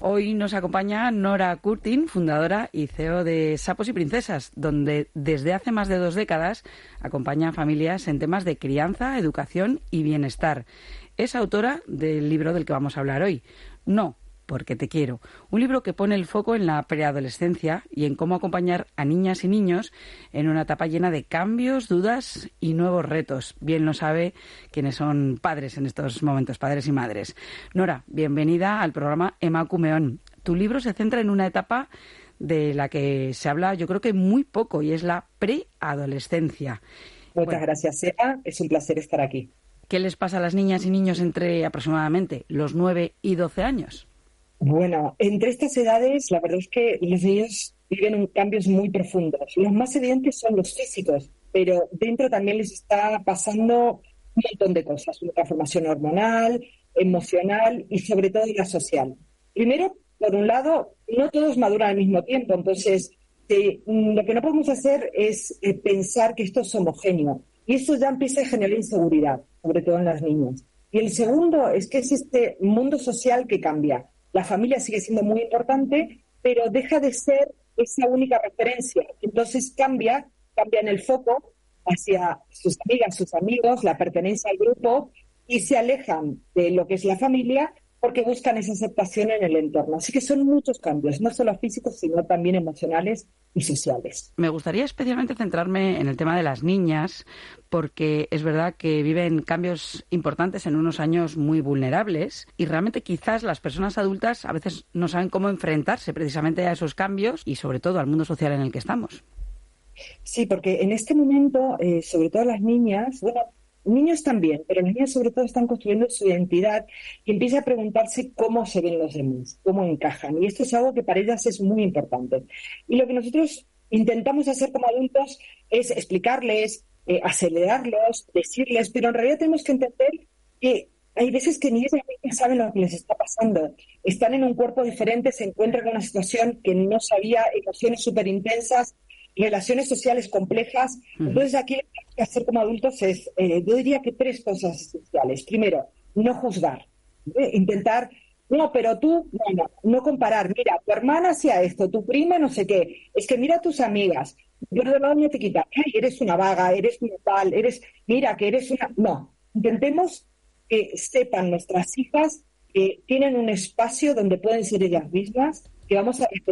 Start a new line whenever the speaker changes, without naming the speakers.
Hoy nos acompaña Nora Curtin, fundadora y CEO de Sapos y Princesas, donde desde hace más de 2 décadas acompaña a familias en temas de crianza, educación y bienestar. Es autora del libro del que vamos a hablar hoy, No, porque te quiero. Un libro que pone el foco en la preadolescencia y en cómo acompañar a niñas y niños en una etapa llena de cambios, dudas y nuevos retos. Bien lo sabe quienes son padres en estos momentos, padres y madres. Nora, bienvenida al programa Emakumeon. Tu libro se centra en una etapa de la que se habla, yo creo que muy poco, y es la preadolescencia.
Muchas gracias, Eva. Es un placer estar aquí.
¿Qué les pasa a las niñas y niños entre aproximadamente los 9 y 12 años?
Bueno, entre estas edades, la verdad es que los niños viven cambios muy profundos. Los más evidentes son los físicos, pero dentro también les está pasando un montón de cosas. Una transformación hormonal, emocional y sobre todo la social. Primero, por un lado, no todos maduran al mismo tiempo, entonces lo que no podemos hacer es pensar que esto es homogéneo. Y esto ya empieza a generar inseguridad, sobre todo en las niñas. Y el segundo es que es este mundo social que cambia. La familia sigue siendo muy importante, pero deja de ser esa única referencia. Entonces cambia en el foco hacia sus amigas, sus amigos, la pertenencia al grupo, y se alejan de lo que es la familia porque buscan esa aceptación en el entorno. Así que son muchos cambios, no solo físicos, sino también emocionales y sociales.
Me gustaría especialmente centrarme en el tema de las niñas, porque es verdad que viven cambios importantes en unos años muy vulnerables y realmente quizás las personas adultas a veces no saben cómo enfrentarse precisamente a esos cambios y sobre todo al mundo social en el que estamos.
Sí, porque en este momento, sobre todo las niñas, bueno, niños también, pero las niñas sobre todo están construyendo su identidad y empiezan a preguntarse cómo se ven los demás, cómo encajan. Y esto es algo que para ellas es muy importante. Y lo que nosotros intentamos hacer como adultos es explicarles, acelerarlos, decirles, pero en realidad tenemos que entender que hay veces que ni ellas mismas saben lo que les está pasando. Están en un cuerpo diferente, se encuentran en una situación que no sabía, emociones súper intensas, relaciones sociales complejas. Entonces aquí lo que hay que hacer como adultos es, yo diría que 3 cosas esenciales. Primero, no juzgar, intentar, no, pero tú, no comparar. Mira, tu hermana hacía esto, tu prima no sé qué, es que mira a tus amigas, yo de lado no te quita, ay, eres una vaga, eres una tal, mira que eres una... No, intentemos que sepan nuestras hijas que tienen un espacio donde pueden ser ellas mismas, que vamos a respetar